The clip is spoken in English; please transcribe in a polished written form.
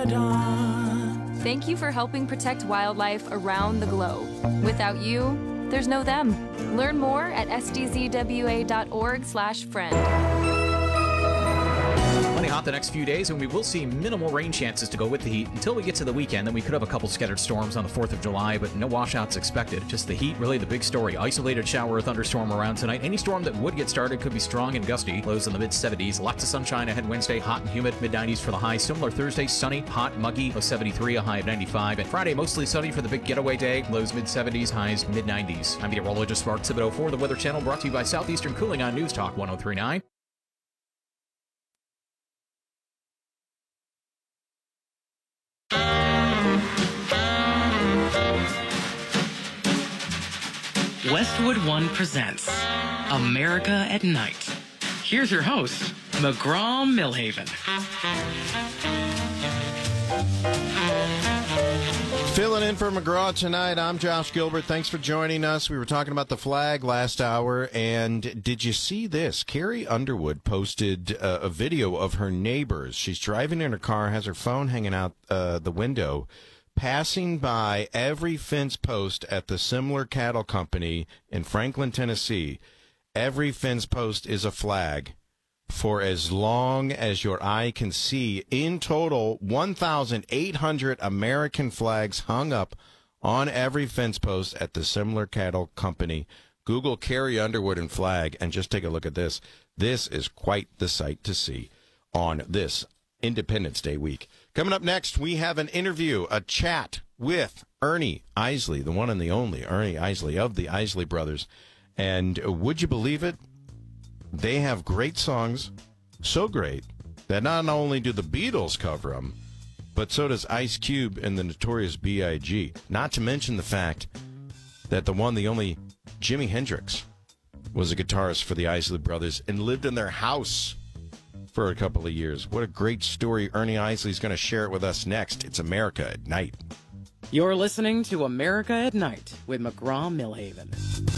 dawn. Thank you for helping protect wildlife around the globe. Without you, there's no them. Learn more at sdzwa.org/friend. Plenty hot the next few days, and we will see minimal rain chances to go with the heat until we get to the weekend. Then we could have a couple scattered storms on the 4th of July, but no washouts expected. Just the heat, really the big story. Isolated shower or thunderstorm around tonight. Any storm that would get started could be strong and gusty. Lows in the mid-70s. Lots of sunshine ahead Wednesday. Hot and humid, mid-90s for the high. Similar Thursday, sunny, hot, muggy, low 73, a high of 95. And Friday, mostly sunny for the big getaway day. Lows mid-70s, highs mid-90s. I'm meteorologist Mark Thibodeau for the Weather Channel, brought to you by Southeastern Cooling on News Talk 103.9. Westwood One presents America at Night. Here's your host, McGraw-Milhaven. Filling in for McGraw tonight, I'm Josh Gilbert. Thanks for joining us. We were talking about the flag last hour, and did you see this? Carrie Underwood posted a video of her neighbors. She's driving in her car, has her phone hanging out the window, passing by every fence post at the Simler Cattle Company in Franklin, Tennessee. Every fence post is a flag for as long as your eye can see. In total, 1,800 American flags hung up on every fence post at the Simler Cattle Company. Google Carrie Underwood and flag and just take a look at this. This is quite the sight to see on this Independence Day week. Coming up next, we have an interview, a chat with Ernie Isley, the one and the only Ernie Isley of the Isley Brothers. And would you believe it? They have great songs, so great that not only do the Beatles cover them, but so does Ice Cube and the Notorious B.I.G. Not to mention the fact that the one, the only Jimi Hendrix was a guitarist for the Isley Brothers and lived in their house for a couple of years. What a great story. Ernie Isley's going to share it with us next. It's America at Night. You're listening to America at Night with McGraw-Milhaven.